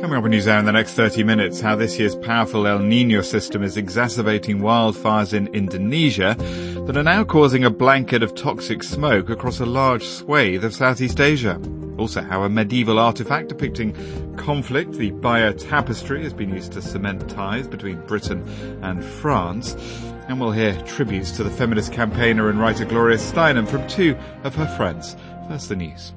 Coming up on NewsHour in the next 30 minutes, how this year's powerful El Niño system is exacerbating wildfires in Indonesia that are now causing a blanket of toxic smoke across a large swathe of Southeast Asia. Also, how a medieval artefact depicting conflict, the Bayeux Tapestry, has been used to cement ties between Britain and France. And we'll hear tributes to the feminist campaigner and writer Gloria Steinem from two of her friends. First, the news.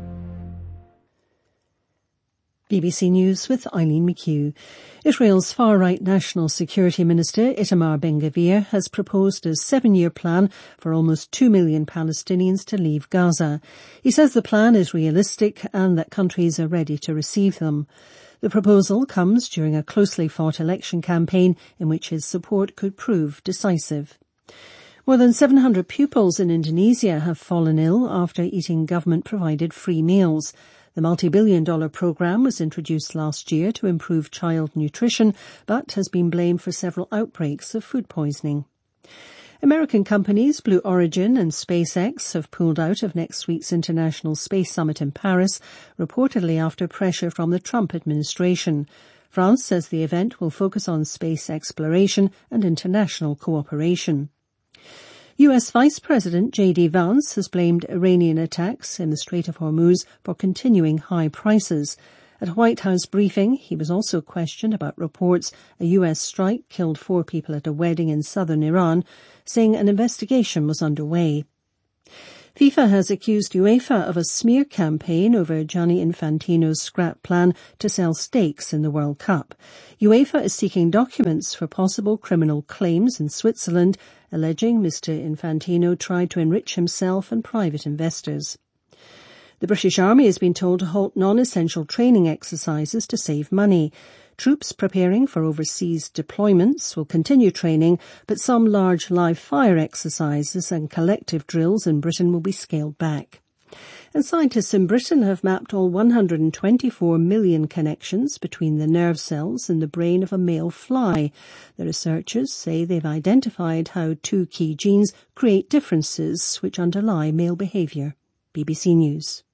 BBC News with Eileen McHugh. Israel's far-right National Security Minister Itamar Ben-Gvir has proposed a 7-year plan for almost 2 million Palestinians to leave Gaza. He says the plan is realistic and that countries are ready to receive them. The proposal comes during a closely fought election campaign in which his support could prove decisive. More than 700 pupils in Indonesia have fallen ill after eating government-provided free meals. The multi-billion-dollar programme was introduced last year to improve child nutrition, but has been blamed for several outbreaks of food poisoning. American companies Blue Origin and SpaceX have pulled out of next week's International Space Summit in Paris, reportedly after pressure from the Trump administration. France says the event will focus on space exploration and international cooperation. US Vice President J.D. Vance has blamed Iranian attacks in the Strait of Hormuz for continuing high prices. At a White House briefing, he was also questioned about reports a US strike killed 4 people at a wedding in southern Iran, saying an investigation was underway. FIFA has accused UEFA of a smear campaign over Gianni Infantino's scrap plan to sell stakes in the World Cup. UEFA is seeking documents for possible criminal claims in Switzerland, alleging Mr. Infantino tried to enrich himself and private investors. The British Army has been told to halt non-essential training exercises to save money. Troops preparing for overseas deployments will continue training, but some large live fire exercises and collective drills in Britain will be scaled back. And scientists in Britain have mapped all 124 million connections between the nerve cells in the brain of a male fly. The researchers say they've identified how 2 key genes create differences which underlie male behaviour. BBC News.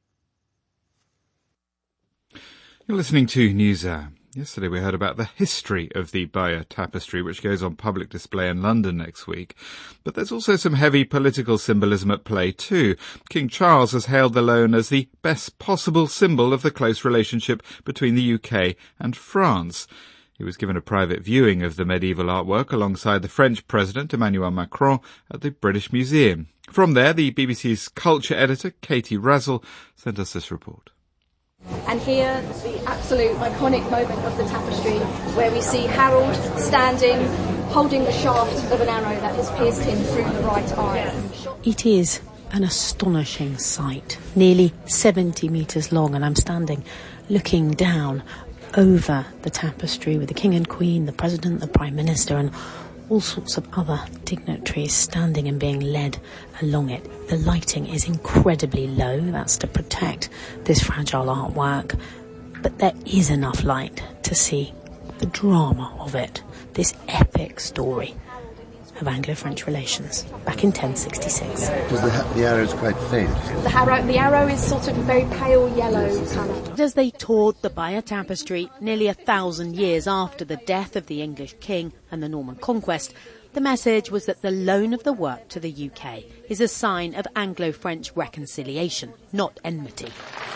You're listening to NewsHour. Yesterday we heard about the history of the Bayeux Tapestry, which goes on public display in London next week. But there's also some heavy political symbolism at play too. King Charles has hailed the loan as the best possible symbol of the close relationship between the UK and France. He was given a private viewing of the medieval artwork alongside the French President Emmanuel Macron at the British Museum. From there, the BBC's culture editor, Katie Razzle, sent us this report. And here, the absolute iconic moment of the tapestry, where we see Harold standing, holding the shaft of an arrow that has pierced him through the right eye. It is an astonishing sight, nearly 70 metres long, and I'm standing looking down over the tapestry with the King and Queen, the President, the Prime Minister, and all sorts of other dignitaries standing and being led along it. The lighting is incredibly low. That's to protect this fragile artwork. But there is enough light to see the drama of it, this epic story of Anglo-French relations back in 1066. The arrow is quite faint. The arrow is sort of a very pale yellow colour. As they toured the Bayeux Tapestry nearly 1,000 years after the death of the English king and the Norman conquest, the message was that the loan of the work to the UK is a sign of Anglo-French reconciliation, not enmity.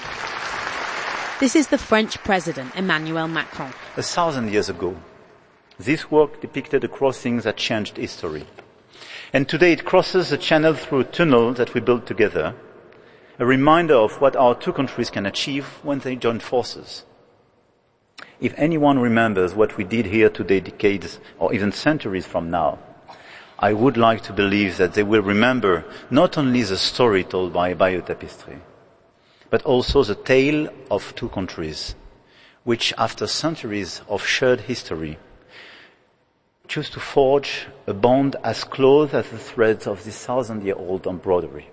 This is the French President, Emmanuel Macron. 1,000 years ago, this work depicted a crossing that changed history. And today it crosses the channel through a tunnel that we built together, a reminder of what our 2 countries can achieve when they join forces. If anyone remembers what we did here today decades or even centuries from now, I would like to believe that they will remember not only the story told by Bayeux Tapestry, but also the tale of 2 countries, which after centuries of shared history, choose to forge a bond as close as the threads of this 1,000-year-old embroidery.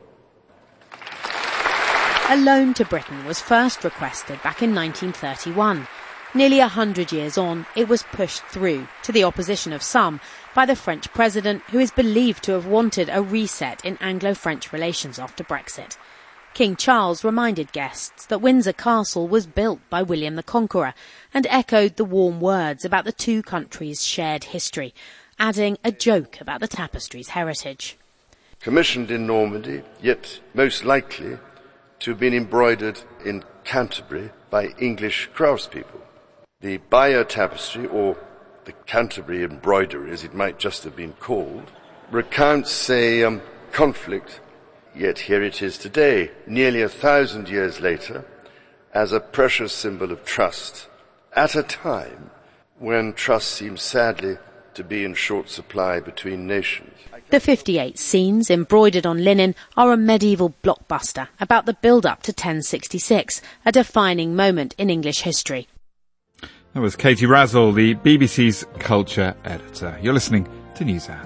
A loan to Britain was first requested back in 1931. Nearly 100 years on, it was pushed through, to the opposition of some, by the French president, who is believed to have wanted a reset in Anglo-French relations after Brexit. King Charles reminded guests that Windsor Castle was built by William the Conqueror and echoed the warm words about the two countries' shared history, adding a joke about the tapestry's heritage. Commissioned in Normandy, yet most likely to have been embroidered in Canterbury by English craftspeople. The Bayeux tapestry, or the Canterbury embroidery as it might just have been called, recounts a conflict. Yet here it is today, nearly 1,000 years later, as a precious symbol of trust, at a time when trust seems sadly to be in short supply between nations. The 58 scenes embroidered on linen are a medieval blockbuster about the build-up to 1066, a defining moment in English history. That was Katie Razzle, the BBC's culture editor. You're listening to NewsHour.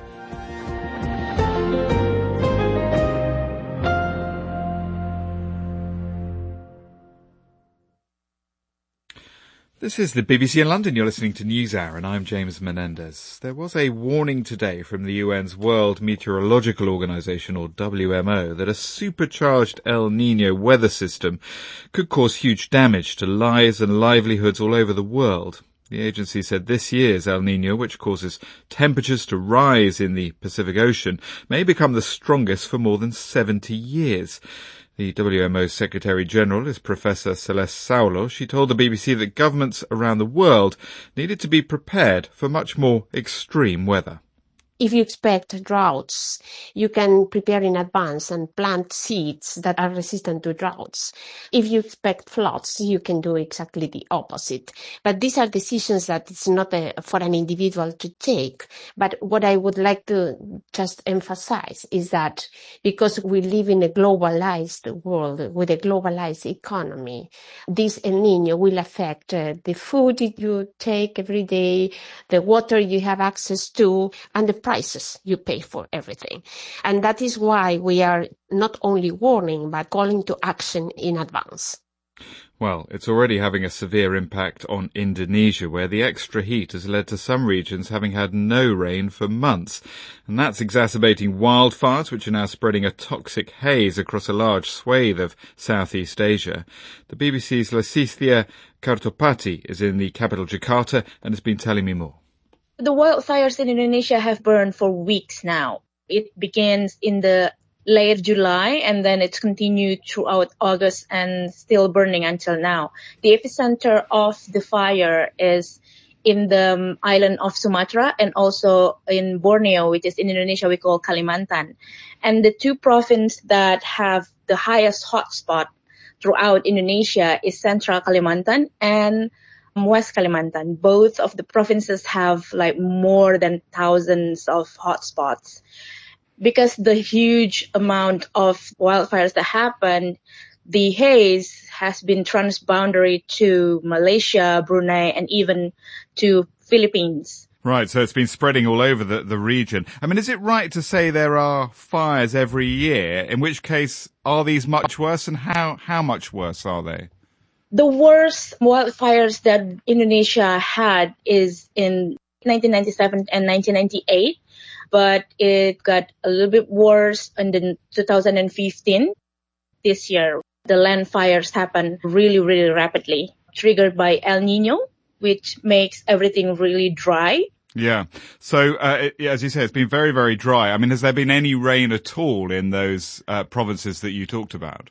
This is the BBC in London. You're listening to NewsHour, and I'm James Menendez. There was a warning today from the UN's World Meteorological Organization, or WMO, that a supercharged El Niño weather system could cause huge damage to lives and livelihoods all over the world. The agency said this year's El Niño, which causes temperatures to rise in the Pacific Ocean, may become the strongest for more than 70 years. The WMO's Secretary-General is Professor Celeste Saulo. She told the BBC that governments around the world needed to be prepared for much more extreme weather. If you expect droughts, you can prepare in advance and plant seeds that are resistant to droughts. If you expect floods, you can do exactly the opposite. But these are decisions that it's not for an individual to take. But what I would like to just emphasize is that because we live in a globalized world with a globalized economy, this El Niño will affect the food you take every day, the water you have access to, and the prices you pay for everything. And that is why we are not only warning, but calling to action in advance. Well, it's already having a severe impact on Indonesia, where the extra heat has led to some regions having had no rain for months. And that's exacerbating wildfires, which are now spreading a toxic haze across a large swathe of Southeast Asia. The BBC's Lasithia Kartopati is in the capital Jakarta and has been telling me more. The wildfires in Indonesia have burned for weeks now. It begins in the late July and then it's continued throughout August and still burning until now. The epicenter of the fire is in the island of Sumatra and also in Borneo, which is in Indonesia we call Kalimantan. And the two provinces that have the highest hotspot throughout Indonesia is Central Kalimantan and West Kalimantan. Both of the provinces have like more than thousands of hotspots. Because the huge amount of wildfires that happened, the haze has been transboundary to Malaysia, Brunei, and even to Philippines. Right, so it's been spreading all over the region. I mean, is it right to say there are fires every year? In which case, are these much worse, and how much worse are they? The worst wildfires that Indonesia had is in 1997 and 1998, but it got a little bit worse in 2015. This year, the land fires happen really, really rapidly, triggered by El Niño, which makes everything really dry. Yeah. So, as you say, it's been very, very dry. I mean, has there been any rain at all in those provinces that you talked about?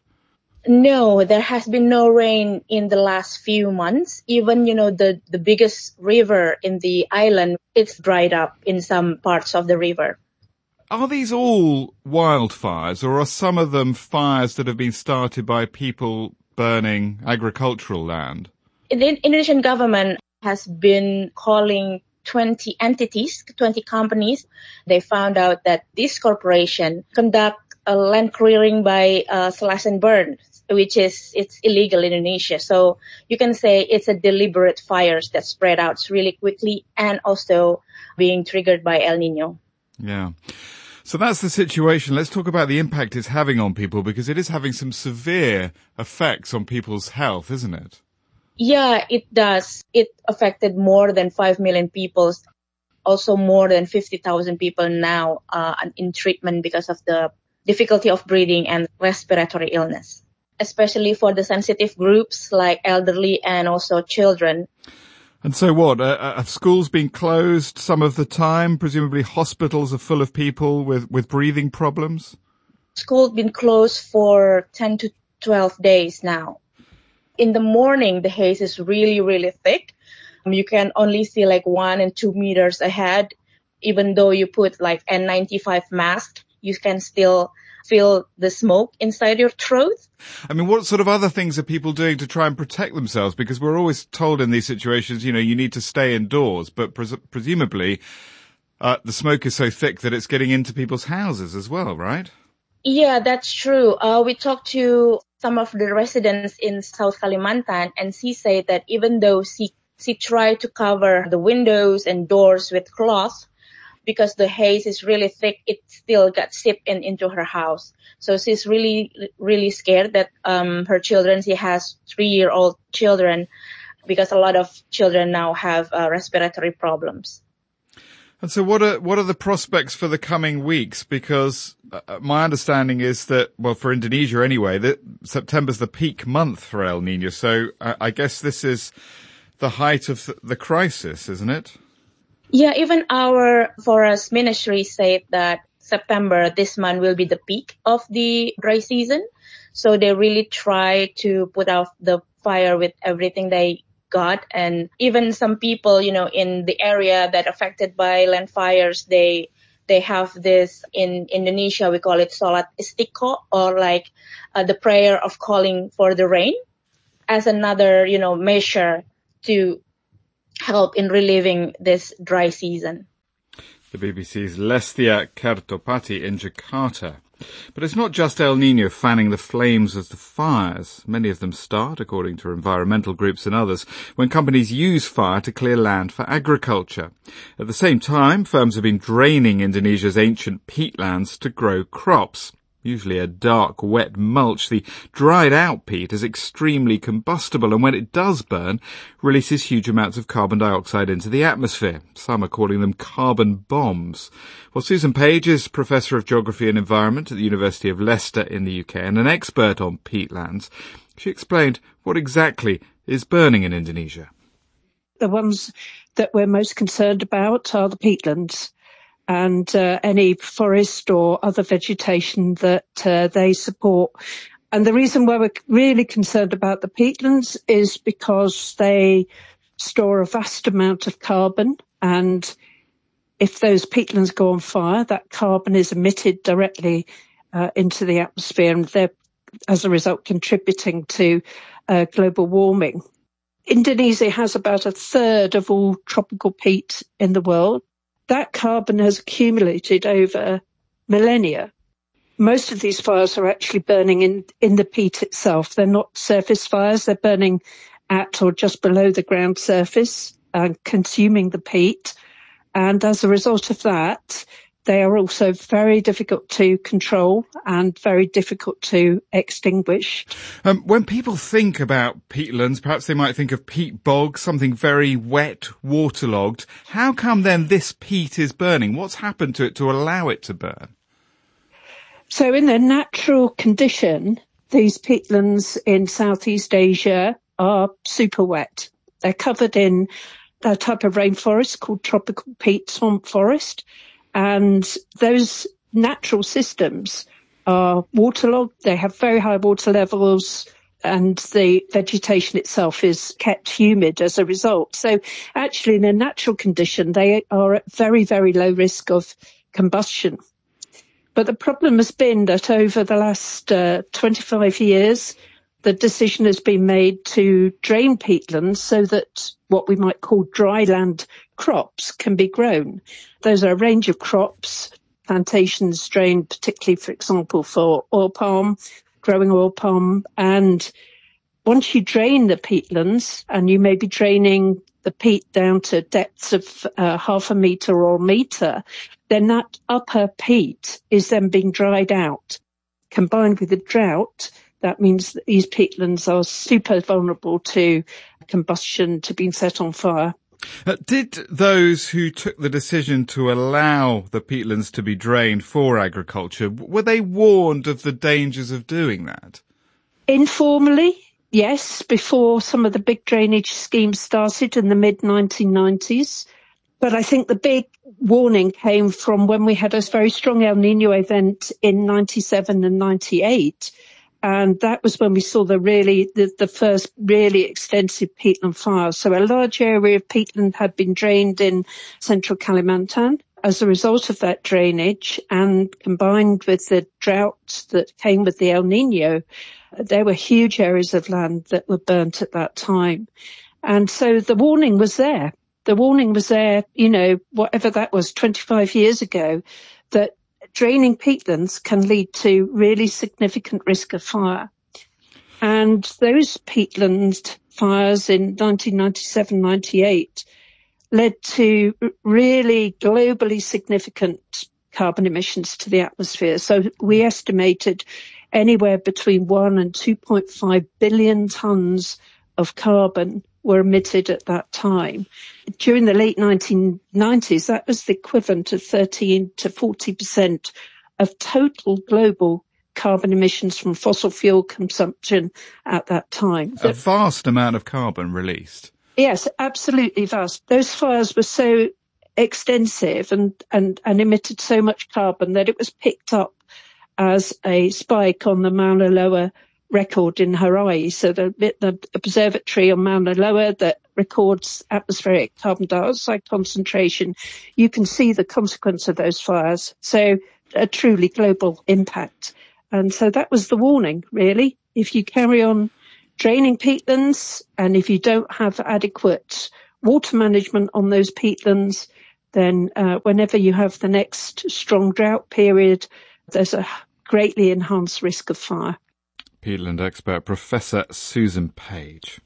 No, there has been no rain in the last few months. Even, the biggest river in the island, it's dried up in some parts of the river. Are these all wildfires, or are some of them fires that have been started by people burning agricultural land? The Indonesian government has been calling 20 entities, 20 companies. They found out that this corporation conduct a land clearing by slash and burn, which it's illegal in Indonesia. So you can say it's a deliberate fires that spread out really quickly and also being triggered by El Niño. Yeah. So that's the situation. Let's talk about the impact it's having on people, because it is having some severe effects on people's health, isn't it? Yeah, it does. It affected more than 5 million people. Also more than 50,000 people now in treatment because of the difficulty of breathing and respiratory illness. especially for the sensitive groups like elderly and also children. And so what? Have schools been closed some of the time? Presumably hospitals are full of people with breathing problems? School's been closed for 10 to 12 days now. In the morning, the haze is really, really thick. You can only see like 1 and 2 meters ahead. Even though you put like N95 mask, you can still feel the smoke inside your throat. I mean, what sort of other things are people doing to try and protect themselves? Because we're always told in these situations, you need to stay indoors, but presumably the smoke is so thick that it's getting into people's houses as well, right? Yeah, that's true. We talked to some of the residents in South Kalimantan, and she said that even though she tried to cover the windows and doors with cloth, because the haze is really thick, it still got seeped into her house. So she's really, really scared that her children, she has 3-year-old children, because a lot of children now have respiratory problems. And so what are the prospects for the coming weeks? Because my understanding is that, well, for Indonesia anyway, that September's the peak month for El Niño. So I guess this is the height of the crisis, isn't it? Yeah, even our forest ministry said that September, this month, will be the peak of the dry season. So they really try to put out the fire with everything they got. And even some people, in the area that affected by land fires, they have this in Indonesia, we call it Salat Istiqo, or like the prayer of calling for the rain, as another, measure to help in relieving this dry season. The BBC's Lestia Kartopati in Jakarta. But it's not just El Niño fanning the flames of the fires. Many of them start, according to environmental groups and others, when companies use fire to clear land for agriculture. At the same time, firms have been draining Indonesia's ancient peatlands to grow crops. Usually a dark, wet mulch, the dried-out peat is extremely combustible, and when it does burn, releases huge amounts of carbon dioxide into the atmosphere. Some are calling them carbon bombs. Well, Susan Page is Professor of Geography and Environment at the University of Leicester in the UK and an expert on peatlands. She explained what exactly is burning in Indonesia. The ones that we're most concerned about are the peatlands, and any forest or other vegetation that they support. And the reason why we're really concerned about the peatlands is because they store a vast amount of carbon, and if those peatlands go on fire, that carbon is emitted directly into the atmosphere, and they're, as a result, contributing to global warming. Indonesia has about a third of all tropical peat in the world. That carbon has accumulated over millennia. Most of these fires are actually burning in the peat itself. They're not surface fires. They're burning at or just below the ground surface and consuming the peat. And as a result of that, they are also very difficult to control and very difficult to extinguish. When people think about peatlands, perhaps they might think of peat bogs, something very wet, waterlogged. How come then this peat is burning? What's happened to it to allow it to burn? So in their natural condition, these peatlands in Southeast Asia are super wet. They're covered in a type of rainforest called tropical peat swamp forest. And those natural systems are waterlogged. They have very high water levels, and the vegetation itself is kept humid as a result. So actually, in a natural condition, they are at very, very low risk of combustion. But the problem has been that over the last 25 years, the decision has been made to drain peatlands so that what we might call dry land crops can be grown. Those are a range of crops, plantations drained particularly, for example, for oil palm, growing oil palm. And once you drain the peatlands, and you may be draining the peat down to depths of half a metre or a metre, then that upper peat is then being dried out. Combined with the drought, that means that these peatlands are super vulnerable to combustion, to being set on fire. Did those who took the decision to allow the peatlands to be drained for agriculture, were they warned of the dangers of doing that? Informally, yes, before some of the big drainage schemes started in the mid-1990s. But I think the big warning came from when we had a very strong El Niño event in 97 and 98. And that was when we saw the first really extensive peatland fires. So a large area of peatland had been drained in central Kalimantan. As a result of that drainage, and combined with the drought that came with the El Niño, there were huge areas of land that were burnt at that time. And so the warning was there. The warning was there, whatever that was, 25 years ago, that draining peatlands can lead to really significant risk of fire. And those peatland fires in 1997-98 led to really globally significant carbon emissions to the atmosphere. So we estimated anywhere between 1 and 2.5 billion tonnes of carbon were emitted at that time. During the late 1990s, that was the equivalent of 13 to 40% of total global carbon emissions from fossil fuel consumption at that time. A vast amount of carbon released. Yes, absolutely vast. Those fires were so extensive and emitted so much carbon that it was picked up as a spike on the Mauna Loa record in Hawaii. So the observatory on Mauna Loa that records atmospheric carbon dioxide concentration, you can see the consequence of those fires. So a truly global impact. And so that was the warning, really. If you carry on draining peatlands, and if you don't have adequate water management on those peatlands, then whenever you have the next strong drought period, there's a greatly enhanced risk of fire. Peatland expert Professor Susan Page.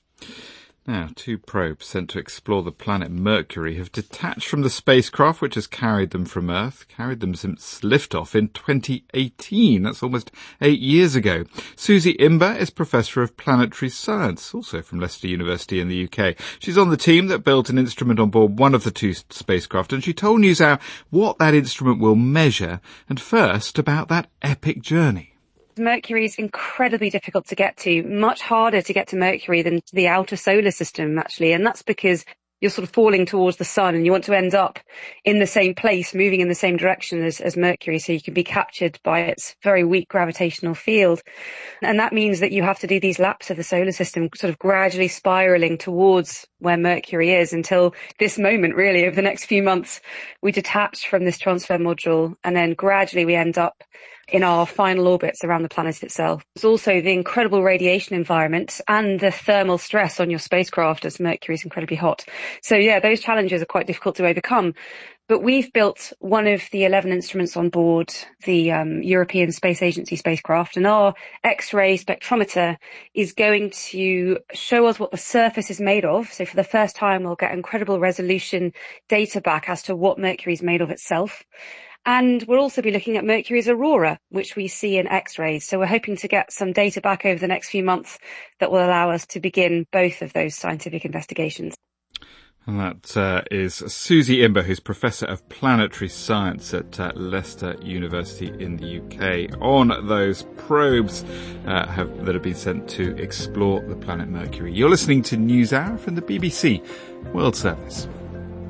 Now, 2 probes sent to explore the planet Mercury have detached from the spacecraft which has carried them from Earth, carried them since liftoff in 2018. That's almost 8 years ago. Susie Imber is Professor of Planetary Science, also from Leicester University in the UK. She's on the team that built an instrument on board one of the 2 spacecraft, and she told NewsHour what that instrument will measure, and first about that epic journey. Mercury is incredibly difficult to get to, much harder to get to Mercury than to the outer solar system, actually. And that's because you're sort of falling towards the sun and you want to end up in the same place, moving in the same direction as Mercury, so you can be captured by its very weak gravitational field. And that means that you have to do these laps of the solar system, sort of gradually spiraling towards where Mercury is until this moment, really, over the next few months. We detach from this transfer module and then gradually we end up in our final orbits around the planet itself. There's also the incredible radiation environment and the thermal stress on your spacecraft as Mercury is incredibly hot. So yeah, those challenges are quite difficult to overcome. But we've built one of the 11 instruments on board the European Space Agency spacecraft, and our X-ray spectrometer is going to show us what the surface is made of. So for the first time, we'll get incredible resolution data back as to what Mercury is made of itself. And we'll also be looking at Mercury's aurora, which we see in X-rays. So we're hoping to get some data back over the next few months that will allow us to begin both of those scientific investigations. And that is Susie Imber, who's Professor of Planetary Science at Leicester University in the UK, on those probes that have been sent to explore the planet Mercury. You're listening to NewsHour from the BBC World Service.